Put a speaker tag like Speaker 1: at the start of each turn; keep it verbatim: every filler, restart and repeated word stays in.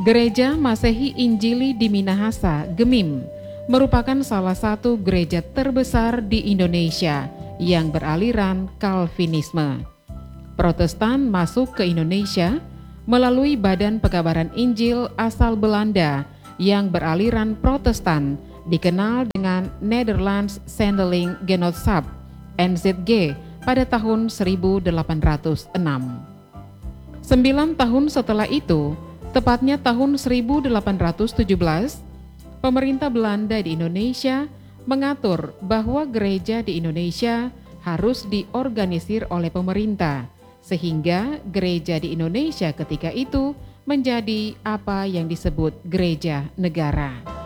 Speaker 1: Gereja Masehi Injili di Minahasa, Gemim, merupakan salah satu gereja terbesar di Indonesia yang beraliran Calvinisme. Protestan masuk ke Indonesia melalui Badan Pekabaran Injil asal Belanda yang beraliran Protestan, dikenal dengan Nederlands Zendeling Genootschap N Z G pada tahun seribu delapan ratus enam. Sembilan tahun setelah itu, tepatnya tahun seribu delapan ratus tujuh belas, pemerintah Belanda di Indonesia mengatur bahwa gereja di Indonesia harus diorganisir oleh pemerintah, sehingga gereja di Indonesia ketika itu menjadi apa yang disebut gereja negara.